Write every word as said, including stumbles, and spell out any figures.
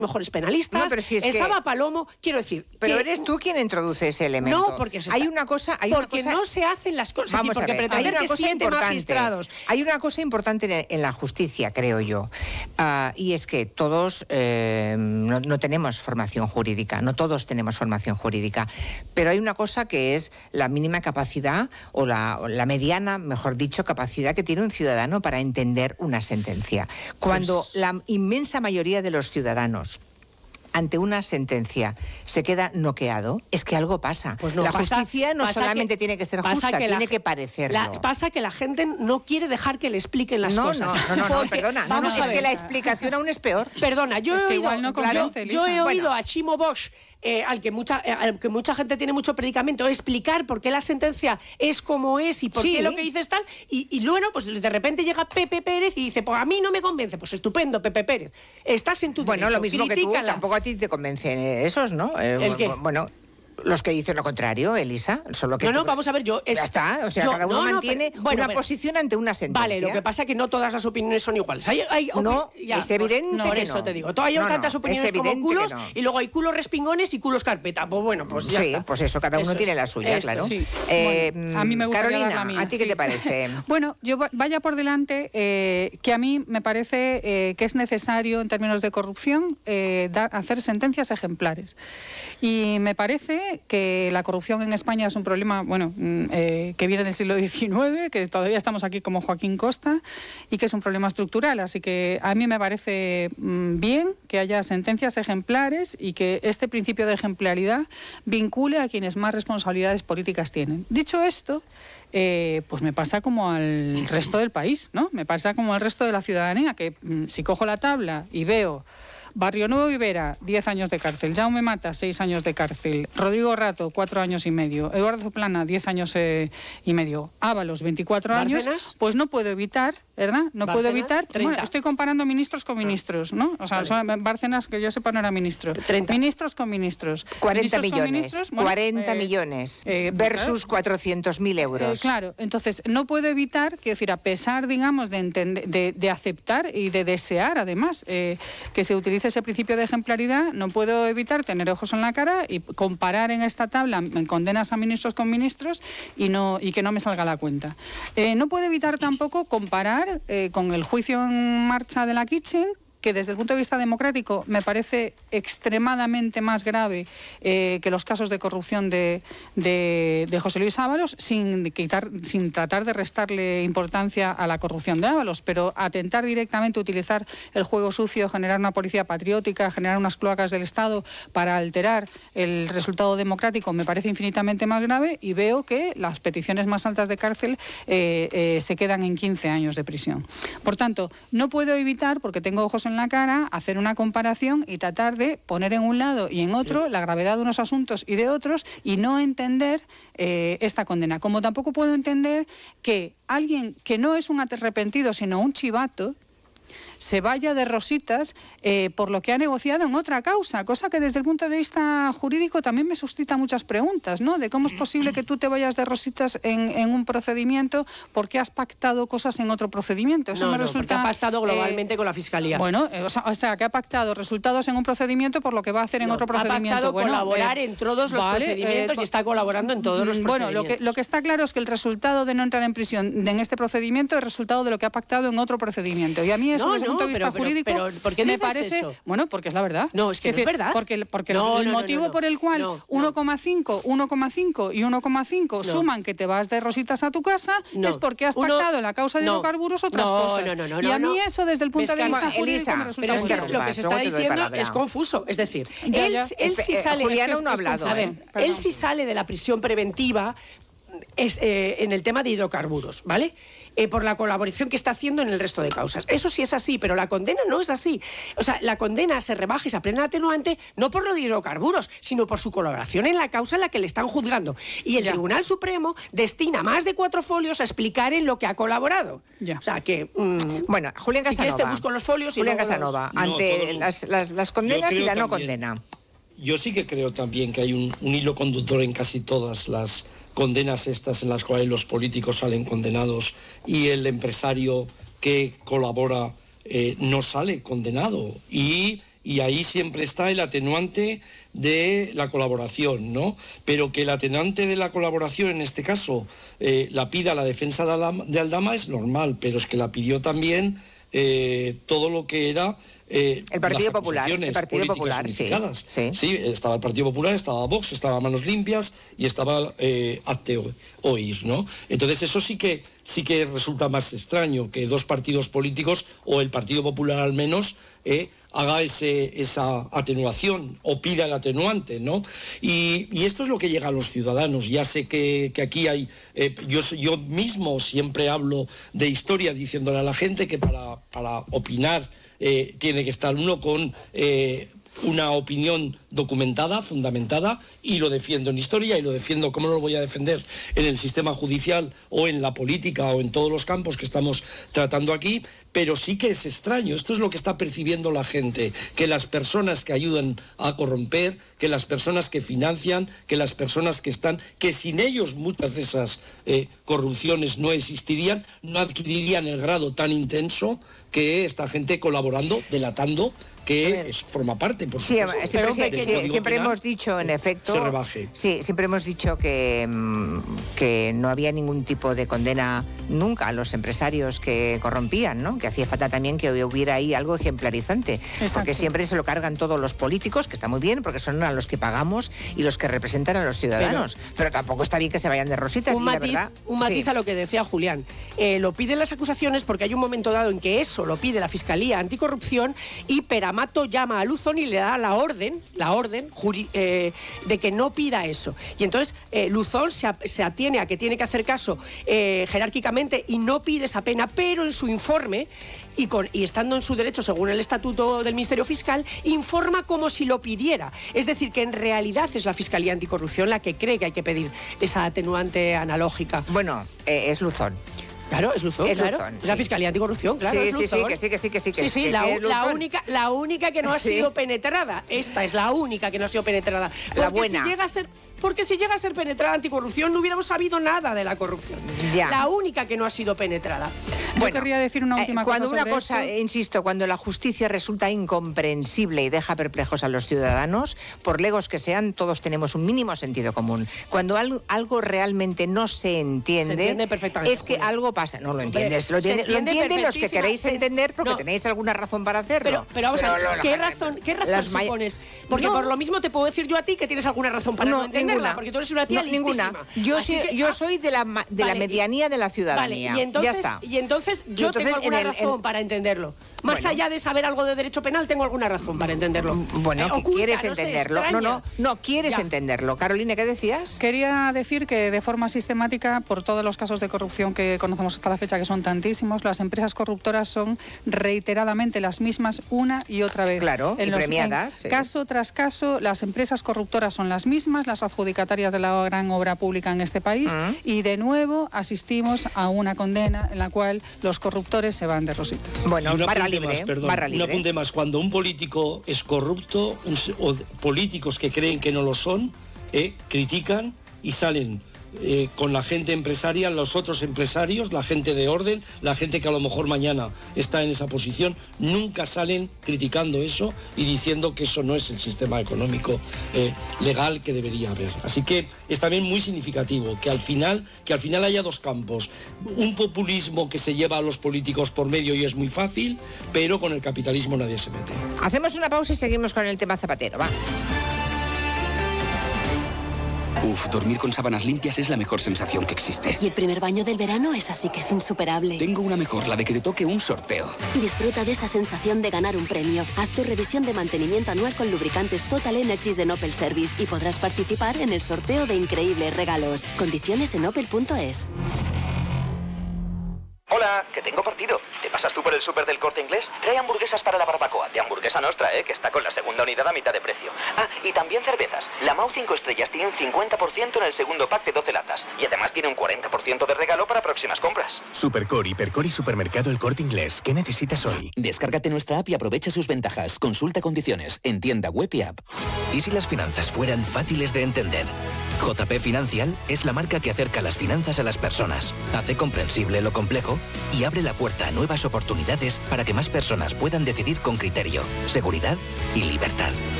mejores penalistas, no, pero si es estaba que... Palomo, quiero decir... Pero que... eres tú quien introduce ese elemento. No, porque se hay está... una cosa... Hay porque una cosa... no se hacen las cosas, Vamos decir, porque a ver, pretender hay una que cosa siete importante. magistrados... Hay una cosa importante en la justicia, creo yo, uh, y es que todos eh, no, no tenemos formación jurídica, no todos tenemos formación jurídica, pero hay una cosa que es la mínima capacidad, o la, o la mediana, mejor dicho, capacidad que tiene un ciudadano para entender una sentencia. Cuando pues... la inmensa mayoría de los ciudadanos ante una sentencia se queda noqueado, es que algo pasa. Pues no, la pasa, justicia no solamente que, tiene que ser justa, que tiene la, que parecerlo. La, pasa que la gente no quiere dejar que le expliquen las no, cosas. No, no, no, no perdona, no, no, es que la explicación aún es peor. Perdona, yo es he que oído, igual no claro, convence, yo he oído bueno. a Ximo Bosch, eh, al, que mucha, eh, al que mucha gente tiene mucho predicamento, explicar por qué la sentencia es como es y por sí. qué lo que dice es tal, y, y luego pues de repente llega Pepe Pérez y dice, pues a mí no me convence. Pues estupendo, Pepe Pérez, estás en tu bueno, derecho. Bueno, lo mismo Critícala. que tú, tampoco a ti te convencen esos, ¿no? Eh, ¿El qué? Bueno, los que dicen lo contrario, Elisa. Solo que no, no, tú... vamos a ver, yo... Es... Ya está, o sea, yo, cada uno no, no, mantiene pero, bueno, una pero... posición ante una sentencia. Vale, lo que pasa es que no todas las opiniones son iguales. Hay, hay no, ya, es evidente pues, no, que por eso no. te digo. Hay no, tantas no, opiniones como culos, no. y luego hay culos respingones y culos carpeta. Pues bueno, pues ya sí, está. pues eso, cada uno eso tiene es, la suya, esto, claro. Sí. Eh, bueno, a mí me gustaría Carolina, dar la mía, ¿a ti sí. qué te parece? Bueno, yo vaya por delante eh, que a mí me parece eh, que es necesario, en términos de corrupción, eh, dar, hacer sentencias ejemplares. Y me parece que la corrupción en España es un problema, bueno, eh, que viene del siglo diecinueve, que todavía estamos aquí como Joaquín Costa, y que es un problema estructural. Así que a mí me parece mmm, bien que haya sentencias ejemplares y que este principio de ejemplaridad vincule a quienes más responsabilidades políticas tienen. Dicho esto, eh, pues me pasa como al resto del país, ¿no? Me pasa como al resto de la ciudadanía, que mmm, si cojo la tabla y veo Barrio Nuevo Ibera, diez años de cárcel. Jaume Mata, seis años de cárcel. Rodrigo Rato, cuatro años y medio. Eduardo Plana, diez años eh, y medio. Ábalos, veinticuatro años. Pues no puedo evitar, ¿verdad? No puedo evitar... Bueno, estoy comparando ministros con ministros, ¿no? O sea, vale. son, Bárcenas, que yo sepa, no era ministro. treinta. Ministros con ministros. cuarenta ministros millones. Con ministros, bueno, cuarenta eh, millones eh, versus cuatrocientos mil euros. Eh, claro, entonces no puedo evitar, quiero decir, a pesar, digamos, de, entender, de, de aceptar y de desear, además, eh, que se utilice ese principio de ejemplaridad, no puedo evitar tener ojos en la cara y comparar en esta tabla en condenas a ministros con ministros y no y que no me salga la cuenta. Eh, no puedo evitar tampoco comparar eh, con el juicio en marcha de la Kitchen, que desde el punto de vista democrático me parece extremadamente más grave eh, que los casos de corrupción de, de, de José Luis Ábalos, sin, quitar, sin tratar de restarle importancia a la corrupción de Ábalos, pero atentar directamente, utilizar el juego sucio, generar una policía patriótica, generar unas cloacas del Estado para alterar el resultado democrático, me parece infinitamente más grave, y veo que las peticiones más altas de cárcel eh, eh, se quedan en quince años de prisión. Por tanto, no puedo evitar, porque tengo ojos en la cara, hacer una comparación y tratar de poner en un lado y en otro la gravedad de unos asuntos y de otros, y no entender eh, esta condena. Como tampoco puedo entender que alguien que no es un arrepentido, sino un chivato, se vaya de rositas eh, por lo que ha negociado en otra causa, cosa que desde el punto de vista jurídico también me suscita muchas preguntas, ¿no? De cómo es posible que tú te vayas de rositas en, en un procedimiento porque has pactado cosas en otro procedimiento. Eso no, me no, resulta... porque ha pactado globalmente eh, con la Fiscalía. Bueno, eh, o, sea, o sea, que ha pactado resultados en un procedimiento por lo que va a hacer en no, otro procedimiento. Ha pactado bueno, colaborar eh, en todos los vale, procedimientos eh, y está colaborando en todos los bueno, procedimientos. Bueno, lo que, lo que está claro es que el resultado de no entrar en prisión en este procedimiento es resultado de lo que ha pactado en otro procedimiento. Y a mí eso, no, desde el no, punto de vista pero, jurídico... Pero, ¿por qué me dices parece, eso? Bueno, porque es la verdad. No, es que es no decir, es verdad. Porque, porque no, el no, motivo no, no, por el cual no, uno coma cinco, uno coma cinco y uno coma cinco no. suman que te vas de rositas a tu casa no. es porque has uno, pactado en la causa de no. hidrocarburos otras no, cosas. No, no, no, y a mí no. eso desde el punto de vista jurídico Elisa, me resulta pero es que muy lo que se está diciendo es confuso. Es decir, ya, él, ya. él sí sale... Juliana es que no ha hablado. A ver, ¿eh? él sí sale de la prisión preventiva es, eh, en el tema de hidrocarburos, ¿vale? Eh, por la colaboración que está haciendo en el resto de causas. Eso sí es así, pero la condena no es así. O sea, la condena se rebaja y se aprende atenuante no por lo de hidrocarburos, sino por su colaboración en la causa en la que le están juzgando. Y el ya. Tribunal Supremo destina más de cuatro folios a explicar en lo que ha colaborado. Ya. O sea, que... Mmm, bueno, Julián Casanova. Si quieres te busco los folios y Julián Casanova, los... ante no, las, las, las condenas y la no también, condena. Yo sí que creo también que hay un, un hilo conductor en casi todas las condenas estas en las cuales los políticos salen condenados y el empresario que colabora eh, no sale condenado. Y y ahí siempre está el atenuante de la colaboración, ¿no? Pero que el atenuante de la colaboración, en este caso, eh, la pida la defensa de Aldama, de Aldama es normal, pero es que la pidió también eh, todo lo que era... Eh, el Partido Popular, el Partido Popular, sí, sí. Sí, estaba el Partido Popular, estaba Vox, estaba Manos Limpias y estaba eh, Hazte Oír, ¿no? Entonces eso sí que sí que resulta más extraño, que dos partidos políticos, o el Partido Popular al menos, eh, haga ese, esa atenuación o pida el atenuante, ¿no? Y, y esto es lo que llega a los ciudadanos. Ya sé que, que aquí hay... Eh, yo, yo mismo siempre hablo de historia diciéndole a la gente que para, para opinar eh, tiene que estar uno con... Eh, una opinión documentada, fundamentada, y lo defiendo en historia y lo defiendo, ¿cómo no lo voy a defender en el sistema judicial o en la política o en todos los campos que estamos tratando aquí? Pero sí que es extraño, esto es lo que está percibiendo la gente, que las personas que ayudan a corromper, que las personas que financian, que las personas que están, que sin ellos muchas de esas eh, corrupciones no existirían, no adquirirían el grado tan intenso que esta gente colaborando, delatando, que es, forma parte, por sí, supuesto. Siempre, siempre, siempre, siempre hemos dicho, en efecto... Se rebaje. Sí, siempre hemos dicho que, que no había ningún tipo de condena nunca a los empresarios que corrompían, ¿no? Que hacía falta también que hubiera ahí algo ejemplarizante. Exacto. Porque siempre se lo cargan todos los políticos, que está muy bien, porque son a los que pagamos y los que representan a los ciudadanos. Pero, pero tampoco está bien que se vayan de rositas. Un y matiz, la verdad, un matiz sí. a lo que decía Julián. Eh, lo piden las acusaciones porque hay un momento dado en que eso lo pide la Fiscalía Anticorrupción y Peramato llama a Luzón y le da la orden, la orden juri, eh, de que no pida eso. Y entonces eh, Luzón se, se atiene a que tiene que hacer caso eh, jerárquicamente y no pide esa pena, pero en su informe y, con, y estando en su derecho según el estatuto del Ministerio Fiscal, informa como si lo pidiera. Es decir, que en realidad es la Fiscalía Anticorrupción la que cree que hay que pedir esa atenuante analógica. Bueno, eh, es Luzón. Claro, es Luzón, es claro. Luzón, es la sí. Fiscalía Anticorrupción, claro, sí, es Luzón. Sí, sí, que sí, que sí, que sí. Que sí, sí, que, la, que la, única, la única que no ha sí. sido penetrada. Esta es la única que no ha sido penetrada. Porque la buena. Si llega a ser... Porque si llega a ser penetrada anticorrupción, no hubiéramos sabido nada de la corrupción. Ya. La única que no ha sido penetrada. Yo bueno, querría decir una última eh, cuando cosa. Cuando una cosa, esto. insisto, cuando la justicia resulta incomprensible y deja perplejos a los ciudadanos, por legos que sean, todos tenemos un mínimo sentido común. Cuando algo, algo realmente no se entiende, se entiende perfectamente, es que Julia. algo pasa. No lo entiendes. Hombre, lo, entiende, lo entienden los que queréis se, entender porque no, tenéis alguna razón para hacerlo. Pero, pero vamos pero a ver, lo, ¿qué lo, razón, ¿qué razón supones? Porque no. por lo mismo te puedo decir yo a ti que tienes alguna razón para no, no entenderla, ninguna. Porque tú eres una tía no, ninguna. Yo, soy, que, yo ah, soy de la, de vale, la medianía de la ciudadanía. Vale, y entonces, ya está. Y entonces yo y entonces, tengo alguna el, razón el, para entenderlo. Más bueno. allá de saber algo de derecho penal, tengo alguna razón para entenderlo. Bueno, eh, oculta, quieres no entenderlo. Sé, no, no, no quieres ya. entenderlo. Carolina, ¿qué decías? Quería decir que de forma sistemática, por todos los casos de corrupción que conocemos hasta la fecha, que son tantísimos, las empresas corruptoras son reiteradamente las mismas una y otra vez. Claro, en y los, premiadas. En sí. Caso tras caso, las empresas corruptoras son las mismas, las adjudicatarias de la gran obra pública en este país, uh-huh. y de nuevo asistimos a una condena en la cual los corruptores se van de rositas. Bueno, barra libre, más, perdón, barra libre. Un apunte más. Cuando un político es corrupto, un, o políticos que creen que no lo son, eh, critican y salen eh, con la gente empresaria, los otros empresarios, la gente de orden, la gente que a lo mejor mañana está en esa posición, nunca salen criticando eso y diciendo que eso no es el sistema económico eh, legal que debería haber. Así que es también muy significativo que al final, que al final haya dos campos. Un populismo que se lleva a los políticos por medio y es muy fácil, pero con el capitalismo nadie se mete. Hacemos una pausa y seguimos con el tema Zapatero, va. Uf, dormir con sábanas limpias es la mejor sensación que existe. Y el primer baño del verano es así que es insuperable. Tengo una mejor, la de que te toque un sorteo. Disfruta de esa sensación de ganar un premio. Haz tu revisión de mantenimiento anual con lubricantes Total Energies de Opel Service y podrás participar en el sorteo de increíbles regalos. Condiciones en opel punto es. Hola, que tengo partido. ¿Te pasas tú por el súper del Corte Inglés? Trae hamburguesas para la barbacoa, de Hamburguesa Nostra, ¿eh? Que está con la segunda unidad a mitad de precio. Ah, y también cervezas. La Mau cinco estrellas tiene un cincuenta por ciento en el segundo pack de doce latas. Y además tiene un cuarenta por ciento de regalo para próximas compras. Supercore, Hipercore y Supermercado El Corte Inglés. ¿Qué necesitas hoy? Descárgate nuestra app y aprovecha sus ventajas. Consulta condiciones en tienda web y app. ¿Y si las finanzas fueran fáciles de entender? J P Financial es la marca que acerca las finanzas a las personas. Hace comprensible lo complejo y abre la puerta a nuevas oportunidades para que más personas puedan decidir con criterio, seguridad y libertad.